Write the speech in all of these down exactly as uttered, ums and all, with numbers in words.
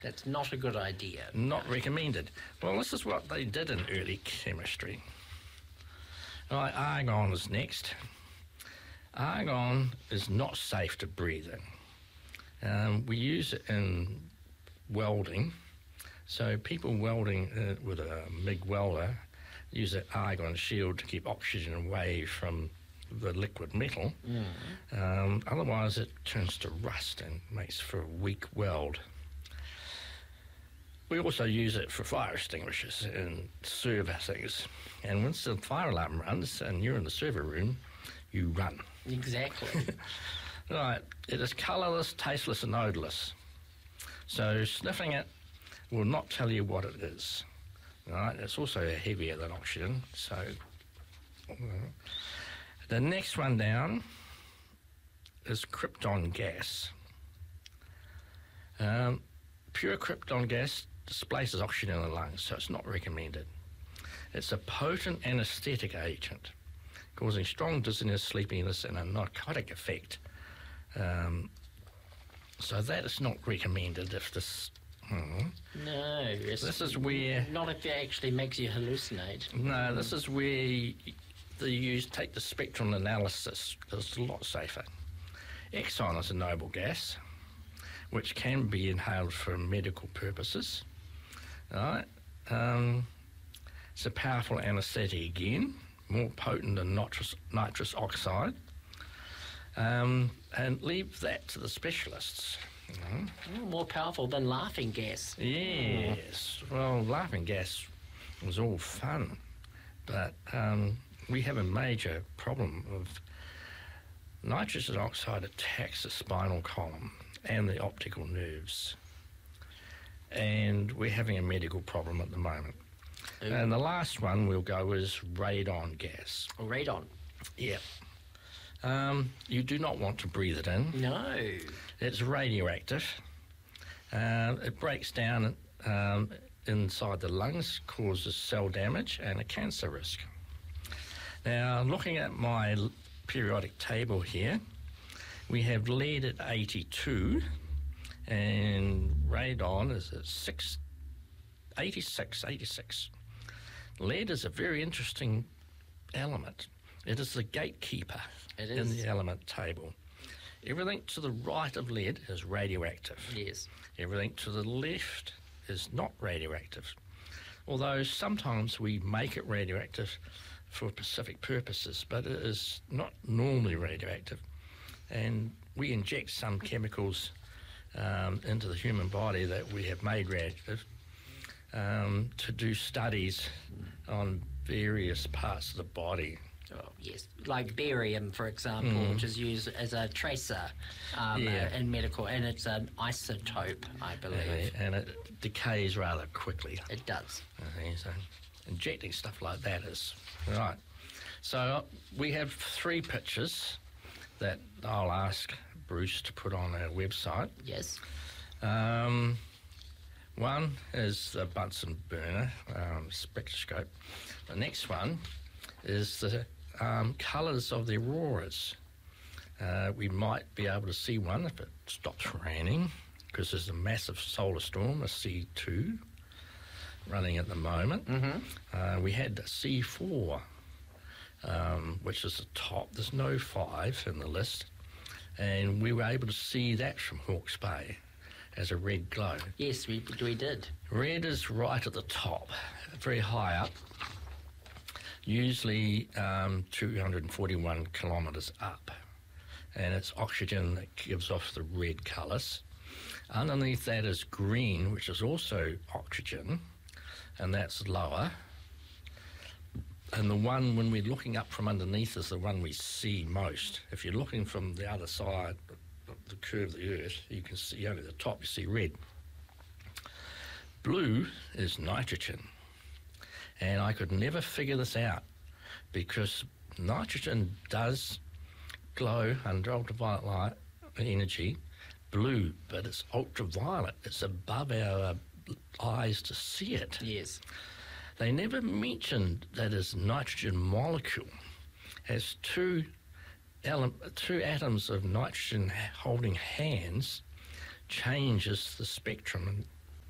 That's not a good idea. Not recommended. Well, this is what they did in early chemistry. Right, argon is next. Argon is not safe to breathe in. Um, we use it in welding. So people welding uh, with a MIG welder use an argon shield to keep oxygen away from the liquid metal. Mm. Um, otherwise, it turns to rust and makes for a weak weld. We also use it for fire extinguishers and server things. And once the fire alarm runs and you're in the server room, you run. Exactly. Right. It is colourless, tasteless and odourless. So sniffing it will not tell you what it is. Right. It's also heavier than oxygen. So uh, the next one down is krypton gas. Um, pure krypton gas displaces oxygen in the lungs, so it's not recommended. It's a potent anaesthetic agent, causing strong dizziness, sleepiness, and a narcotic effect. Um, so that is not recommended if this... Hmm. No. This is where... Not if it actually makes you hallucinate. No, this is where you, the, you take the spectrum analysis. It's a lot safer. Exxon is a noble gas, which can be inhaled for medical purposes. Right. Um, it's a powerful anaesthetic again, more potent than nitrous, nitrous oxide. Um, and leave that to the specialists. You know. Oh, more powerful than laughing gas. Yes. Oh. Well, laughing gas was all fun, but um, we have a major problem of nitrous oxide attacks the spinal column and the optical nerves. And we're having a medical problem at the moment. Ooh. And the last one we'll go is radon gas. Oh, radon? Yeah. Um, you do not want to breathe it in. No. It's radioactive. Uh, it breaks down um, inside the lungs, causes cell damage and a cancer risk. Now, looking at my periodic table here, we have lead at eighty-two, and radon is at six, eighty-six, eighty-six. Lead is a very interesting element. It is the gatekeeper it in is. the element table. Everything to the right of lead is radioactive. Yes. Everything to the left is not radioactive. Although sometimes we make it radioactive for specific purposes, but it is not normally radioactive. And we inject some chemicals um, into the human body that we have made radioactive um, to do studies on various parts of the body. Oh, yes, like barium, for example, mm. which is used as a tracer um, yeah. uh, in medical, and it's an isotope, I believe. Uh, and it decays rather quickly. It does. Okay, so injecting stuff like that is... Right. So we have three pictures that I'll ask Bruce to put on our website. Yes. Um, one is the Bunsen burner um, spectroscope. The next one is the um, colours of the auroras. Uh, we might be able to see one if it stops raining, because there's a massive solar storm, a C two, running at the moment. Mm-hmm. Uh, we had the C four, um, which is the top. There's no five in the list. And we were able to see that from Hawke's Bay as a red glow. Yes, we, we did. Red is right at the top, very high up, usually um, two hundred forty-one kilometres up. And it's oxygen that gives off the red colours. Underneath that is green, which is also oxygen, and that's lower. And the one, when we're looking up from underneath, is the one we see most. If you're looking from the other side of the curve of the Earth, you can see only the top, you see red. Blue is nitrogen. And I could never figure this out, because nitrogen does glow under ultraviolet light energy, blue, but it's ultraviolet. It's above our eyes to see it. Yes. They never mentioned that its nitrogen molecule has two, ele- two atoms of nitrogen holding hands, changes the spectrum and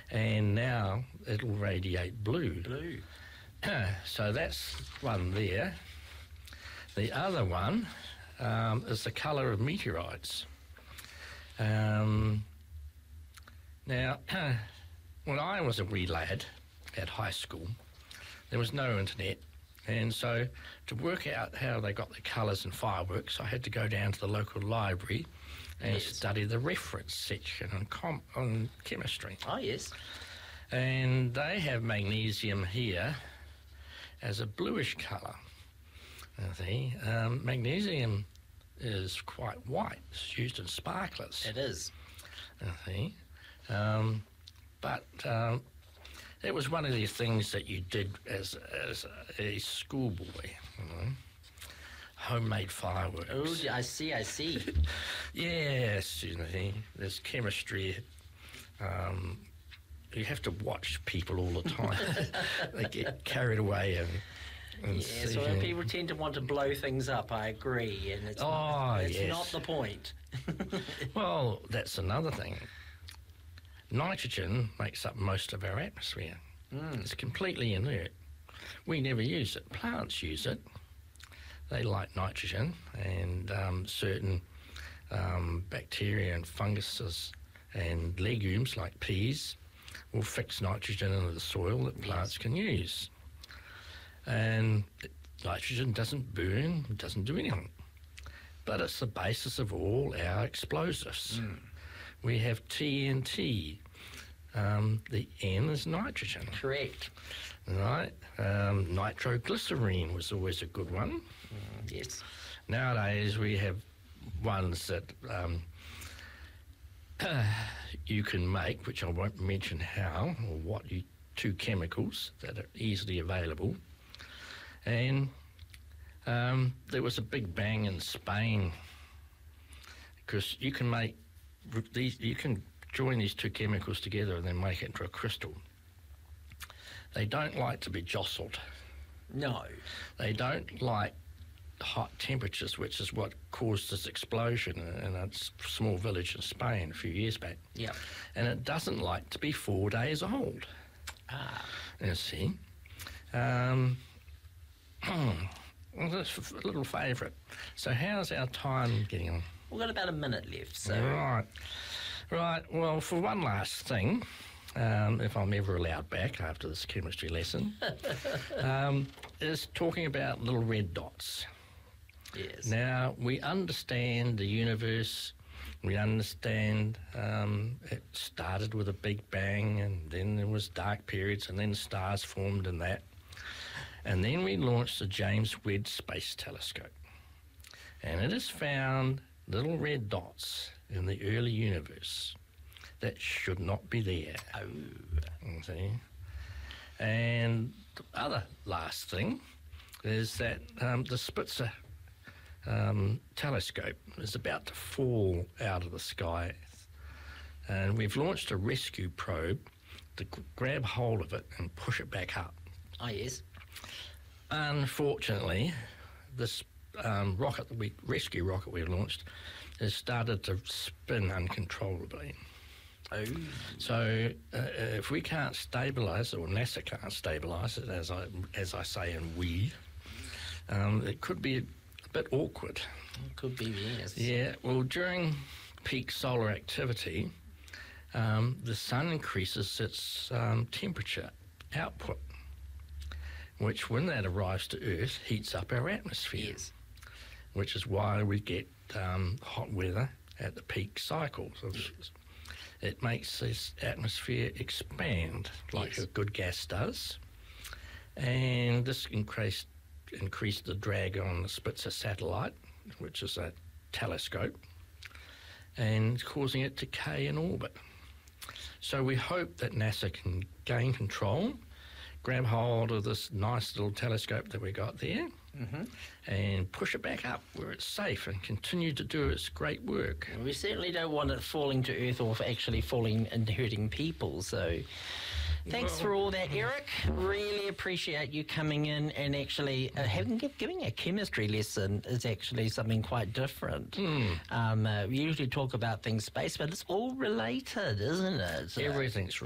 and now it'll radiate blue. Blue. So that's one there. The other one um, is the colour of meteorites. Um, now, when I was a wee lad at high school, there was no internet, and so to work out how they got the colours in fireworks, I had to go down to the local library and yes. study the reference section on, com- on chemistry. Oh, yes. And they have magnesium here as a bluish colour. You see, um, magnesium is quite white. It's used in sparklers. It is. You see, um, but um, it was one of the things that you did as as a schoolboy. You know, homemade fireworks. Oh, I see. I see. Yes, you know, there's chemistry. Um, you have to watch people all the time. They get carried away and. And yeah, so see, people tend to want to blow things up, I agree, and it's, oh, not, it's yes. not the point. Well, that's another thing. Nitrogen makes up most of our atmosphere. Mm. It's completely inert. We never use it. Plants use it. They like nitrogen, and um, certain um, bacteria and funguses and legumes like peas will fix nitrogen into the soil that plants yes. can use. And nitrogen doesn't burn, it doesn't do anything. But it's the basis of all our explosives. Mm. We have T N T. Um, the N is nitrogen. Correct. Right? Um, nitroglycerine was always a good one. Mm, yes. Nowadays we have ones that um, you can make, which I won't mention how or what, you, two chemicals that are easily available. And um, there was a big bang in Spain because you can make these, you can join these two chemicals together and then make it into a crystal. They don't like to be jostled. No. They don't like hot temperatures, which is what caused this explosion in a small village in Spain a few years back. Yeah. And it doesn't like to be four days old. Ah. You see. Um, well, that's a little favourite. So how's our time getting on? We've got about a minute left, so... Right. Right, well, for one last thing, um, if I'm ever allowed back after this chemistry lesson, um, is talking about little red dots. Yes. Now, we understand the universe, we understand um, it started with a big bang, and then there was dark periods, and then stars formed in that. And then we launched the James Webb Space Telescope. And it has found little red dots in the early universe that should not be there. Oh. You see? And the other last thing is that um, the Spitzer um, telescope is about to fall out of the sky. And we've launched a rescue probe to g- grab hold of it and push it back up. Oh, yes. Unfortunately, this um, rocket, that we rescue rocket we launched, has started to spin uncontrollably. Oh. So uh, if we can't stabilise it, or NASA can't stabilise it, as I as I say in we, um, it could be a bit awkward. It could be, yes. Yeah. Well, during peak solar activity, um, the sun increases its um, temperature output, which, when that arrives to Earth, heats up our atmosphere. Yes. Which is why we get um, hot weather at the peak cycles. Yes. It makes this atmosphere expand like Yes. a good gas does, and this increased increased the drag on the Spitzer satellite, which is a telescope, and causing it to decay in orbit. So we hope that NASA can gain control, grab hold of this nice little telescope that we got there, Mm-hmm. and push it back up where it's safe and continue to do its great work. We certainly don't want it falling to Earth or actually falling and hurting people, so... Thanks Well, for all that, Eric. Really appreciate you coming in and actually uh, having giving a chemistry lesson is actually something quite different. Mm. Um, uh, we usually talk about things space, but it's all related, isn't it? Everything's